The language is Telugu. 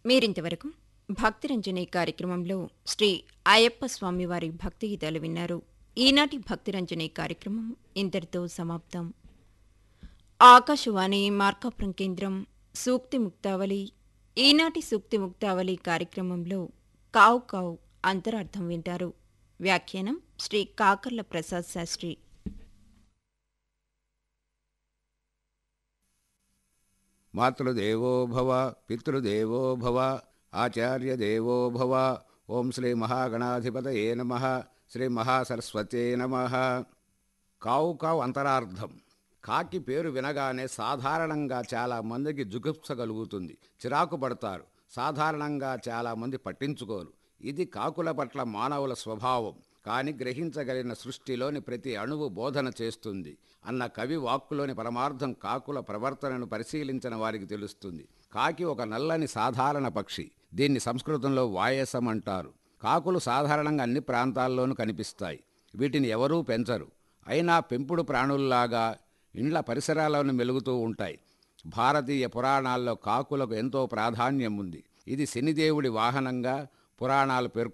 మీరింతవరకు భక్తిరంజని కార్యక్రమంలో శ్రీ అయ్యప్ప స్వామివారి భక్తి గీతాలు విన్నారు. ఈనాటి భక్తిరంజని కార్యక్రమం ఇంతటితో సమాప్తం. ఆకాశవాణి మార్కాపురం కేంద్రం సూక్తి ముక్తావళి. ఈనాటి సూక్తి ముక్తావళి కార్యక్రమంలో కావు కావు అంతరార్థం వింటారు. వ్యాఖ్యానం శ్రీ కాకర్ల ప్రసాద్ శాస్త్రి. మాతృదేవో భవ, పితృదేవో భవ, ఆచార్యదేవో భవ. ఓం శ్రీ మహాగణాధిపతయే నమః. శ్రీ మహాసరస్వతే నమః. కావు కావు అంతరార్థం. కాకి పేరు వినగానే సాధారణంగా చాలామందికి జుగుప్స కలుగుతుంది, చిరాకు పడతారు. సాధారణంగా చాలామంది పట్టించుకోరు. ఇది కాకుల పట్ల మానవుల స్వభావం. కాని గ్రహించగలిగిన సృష్టిలోని ప్రతి అణువు బోధన చేస్తుంది అన్న కవి వాక్కులోని పరమార్థం కాకుల ప్రవర్తనను పరిశీలించిన వారికి తెలుస్తుంది. కాకి ఒక నల్లని సాధారణ పక్షి. దీన్ని సంస్కృతంలో వాయసం అంటారు. కాకులు సాధారణంగా అన్ని ప్రాంతాల్లోనూ కనిపిస్తాయి. వీటిని ఎవరూ పెంచరు. అయినా పెంపుడు ప్రాణుల్లాగా ఇండ్ల పరిసరాలను మెలుగుతూ ఉంటాయి. భారతీయ పురాణాల్లో కాకులకు ఎంతో ప్రాధాన్యం ఉంది. ఇది శనిదేవుడి వాహనంగా పురాణాలు పేర్కొంటాయి.